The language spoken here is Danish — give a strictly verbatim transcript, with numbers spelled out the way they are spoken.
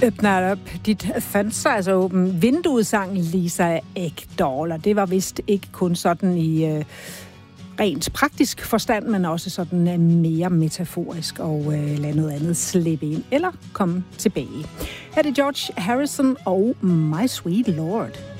Åbner op dit fönster, altså åben vinduet, sang Lisa Ekdahl, og det var vist ikke kun sådan i øh, rent praktisk forstand, men også sådan øh, mere metaforisk og øh, lade noget andet slippe ind eller komme tilbage. Her er det George Harrison og My Sweet Lord.